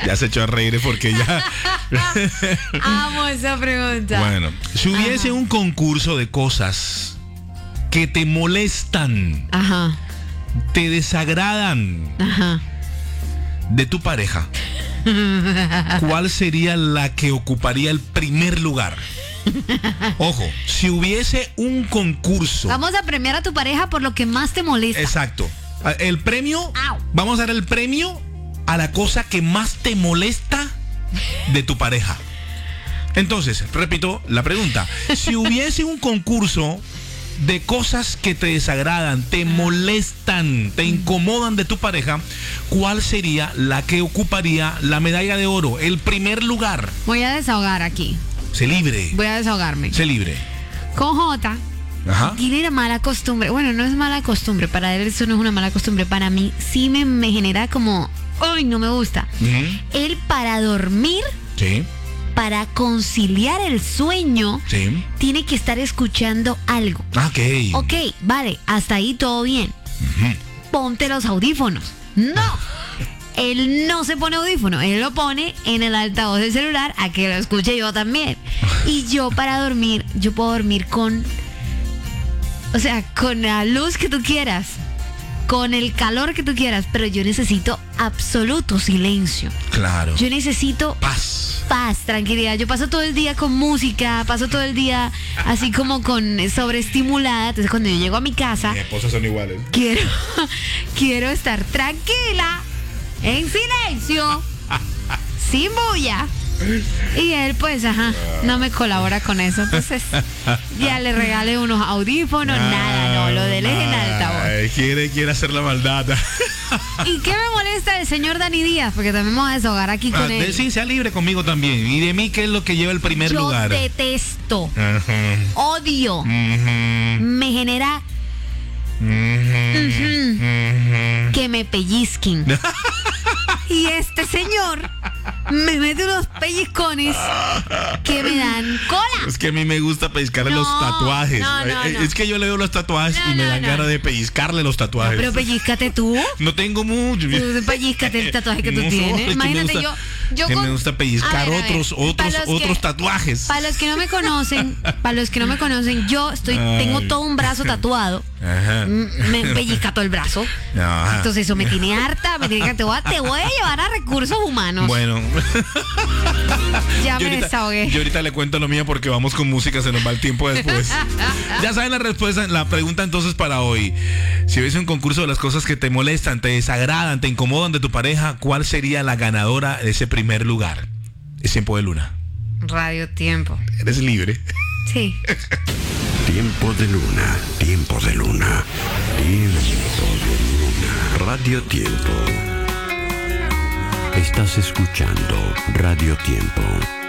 Ya se echó a reír porque ya... Amo esa pregunta. Bueno, si hubiese un concurso de cosas que te molestan, Ajá. te desagradan Ajá. de tu pareja, ¿cuál sería la que ocuparía el primer lugar? Ojo, si hubiese un concurso... Vamos a premiar a tu pareja por lo que más te molesta. Exacto. El premio, vamos a dar el premio a la cosa que más te molesta de tu pareja. Entonces, repito la pregunta. Si hubiese un concurso de cosas que te desagradan, te molestan, te incomodan de tu pareja, ¿cuál sería la que ocuparía la medalla de oro, el primer lugar? Voy a desahogar aquí. Sé libre. Voy a desahogarme. Sé libre. Con Jota. Ajá. Tiene la mala costumbre. Bueno, no es mala costumbre. Para él eso no es una mala costumbre. Para mí sí me genera como... ¡Ay, no me gusta! Él para dormir... Sí. Para conciliar el sueño... Sí. Tiene que estar escuchando algo. Ok, vale. Hasta ahí todo bien. Ponte los audífonos. ¡No! Él no se pone audífono, él lo pone en el altavoz del celular a que lo escuche yo también. Y yo para dormir, yo puedo dormir con, o sea, con la luz que tú quieras, con el calor que tú quieras, pero yo necesito absoluto silencio. Claro. Yo necesito paz, tranquilidad. Yo paso todo el día con música, paso todo el día así como con sobreestimulada. Entonces cuando yo llego a mi casa, mis esposas son iguales. Quiero estar tranquila, en silencio, sin bulla. Y él pues, no me colabora con eso. Entonces ya le regalé unos audífonos, nada, no, lo de él es el altavoz. Quiere hacer la maldad. ¿Y qué me molesta del señor Dani Díaz? Porque también me voy a desahogar aquí con él. Sí, sea libre conmigo también. ¿Y de mí qué es lo que lleva el primer lugar? Yo detesto, odio, me genera que me pellizquen. Y este señor me mete unos pellizcones que me dan cola. Es que a mí me gusta pellizcarle los tatuajes. No. Es que yo le veo los tatuajes y me dan ganas de pellizcarle los tatuajes. Pero pellizcate tú. No tengo mucho. Tú pellizcate el tatuaje que tú tienes. Imagínate me gusta pellizcar otros tatuajes. Para los que no me conocen, yo tengo todo un brazo tatuado. Me pellizca todo el brazo. Entonces eso me tiene harta, te voy a llevar a recursos humanos. Bueno. Ya me desahogué. Yo ahorita le cuento lo mío porque vamos con música, se nos va el tiempo después. Ya saben la respuesta, la pregunta entonces para hoy. Si hubiese un concurso de las cosas que te molestan, te desagradan, te incomodan de tu pareja, ¿cuál sería la ganadora de ese primer lugar? Es Tiempo de Luna. Radio Tiempo. ¿Eres libre? Sí. Tiempo de Luna, Tiempo de Luna, Tiempo de Luna. Radio Tiempo. Estás escuchando Radio Tiempo.